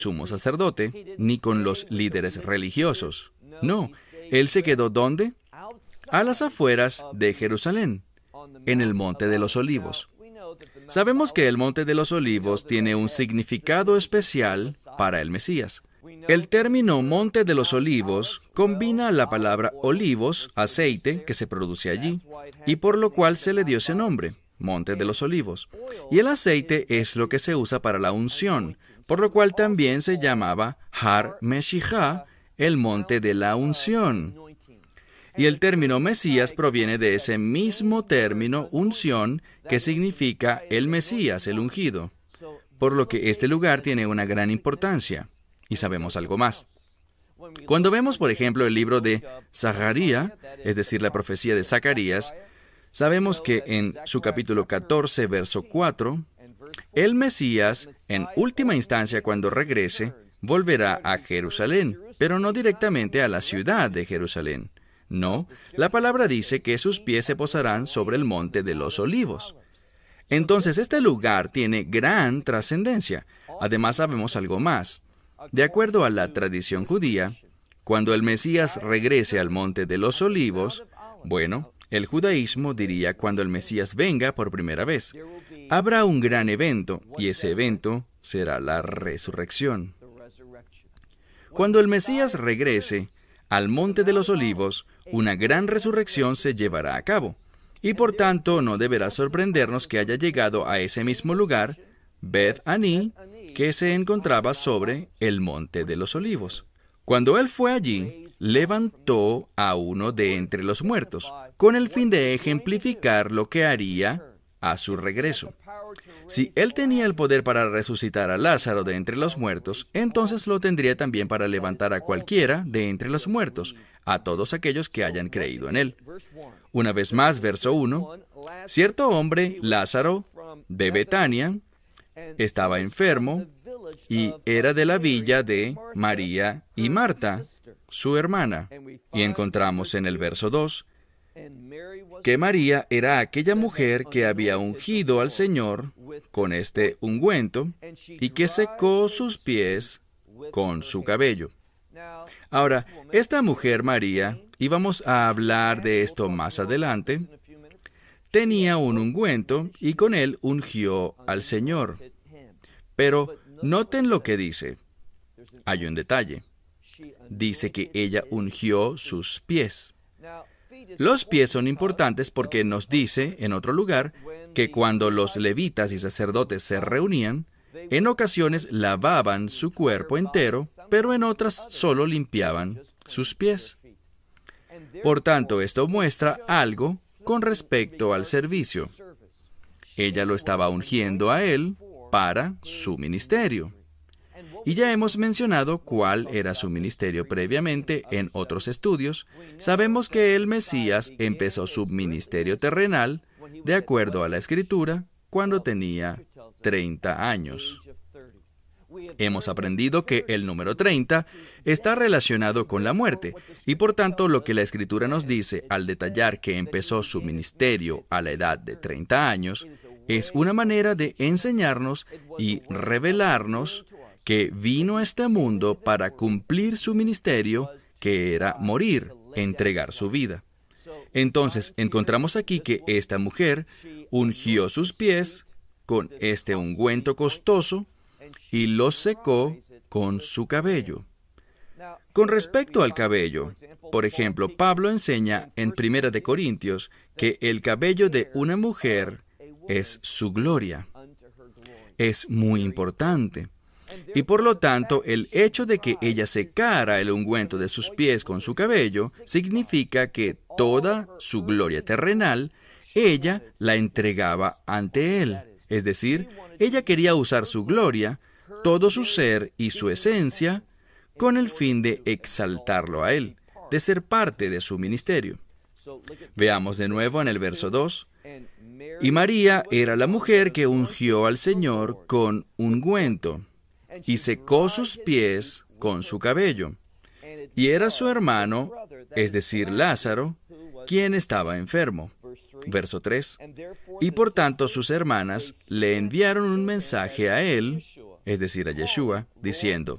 sumo sacerdote, ni con los líderes religiosos. No, él se quedó ¿dónde? A las afueras de Jerusalén, en el Monte de los Olivos. Sabemos que el Monte de los Olivos tiene un significado especial para el Mesías. El término Monte de los Olivos combina la palabra olivos, aceite, que se produce allí, y por lo cual se le dio ese nombre, Monte de los Olivos. Y el aceite es lo que se usa para la unción, por lo cual también se llamaba Har Meshijá, el Monte de la Unción. Y el término Mesías proviene de ese mismo término, unción, que significa el Mesías, el ungido. Por lo que este lugar tiene una gran importancia. Y sabemos algo más. Cuando vemos, por ejemplo, el libro de Zacarías, es decir, la profecía de Zacarías, sabemos que en su capítulo 14, verso 4, el Mesías, en última instancia, cuando regrese, volverá a Jerusalén, pero no directamente a la ciudad de Jerusalén. No, la palabra dice que sus pies se posarán sobre el Monte de los Olivos. Entonces, este lugar tiene gran trascendencia. Además, sabemos algo más. De acuerdo a la tradición judía, cuando el Mesías regrese al Monte de los Olivos, bueno, el judaísmo diría cuando el Mesías venga por primera vez, habrá un gran evento, y ese evento será la resurrección. Cuando el Mesías regrese al Monte de los Olivos, una gran resurrección se llevará a cabo, y por tanto no deberá sorprendernos que haya llegado a ese mismo lugar, Beth Aní, que se encontraba sobre el Monte de los Olivos. Cuando él fue allí, levantó a uno de entre los muertos, con el fin de ejemplificar lo que haría a su regreso. Si él tenía el poder para resucitar a Lázaro de entre los muertos, entonces lo tendría también para levantar a cualquiera de entre los muertos, a todos aquellos que hayan creído en él. Una vez más, verso 1, cierto hombre, Lázaro, de Betania, estaba enfermo y era de la villa de María y Marta, su hermana. Y encontramos en el verso 2 que María era aquella mujer que había ungido al Señor con este ungüento y que secó sus pies con su cabello. Ahora, esta mujer María, y vamos a hablar de esto más adelante, tenía un ungüento y con él ungió al Señor. Pero noten lo que dice. Hay un detalle. Dice que ella ungió sus pies. Los pies son importantes porque nos dice, en otro lugar, que cuando los levitas y sacerdotes se reunían, en ocasiones lavaban su cuerpo entero, pero en otras solo limpiaban sus pies. Por tanto, esto muestra algo con respecto al servicio. Ella lo estaba ungiendo a él para su ministerio. Y ya hemos mencionado cuál era su ministerio previamente en otros estudios. Sabemos que el Mesías empezó su ministerio terrenal, de acuerdo a la Escritura, cuando tenía 30 años. Hemos aprendido que el número 30 está relacionado con la muerte, y por tanto lo que la Escritura nos dice al detallar que empezó su ministerio a la edad de 30 años, es una manera de enseñarnos y revelarnos que vino a este mundo para cumplir su ministerio, que era morir, entregar su vida. Entonces, encontramos aquí que esta mujer ungió sus pies con este ungüento costoso y los secó con su cabello. Con respecto al cabello, por ejemplo, Pablo enseña en 1 de Corintios que el cabello de una mujer es su gloria. Es muy importante. Y por lo tanto, el hecho de que ella secara el ungüento de sus pies con su cabello significa que toda su gloria terrenal, ella la entregaba ante él. Es decir, ella quería usar su gloria, todo su ser y su esencia, con el fin de exaltarlo a él, de ser parte de su ministerio. Veamos de nuevo en el verso 2. Y María era la mujer que ungió al Señor con ungüento y secó sus pies con su cabello. Y era su hermano, es decir, Lázaro, quien estaba enfermo. Verso 3. Y por tanto sus hermanas le enviaron un mensaje a él, es decir, a Yeshua, diciendo,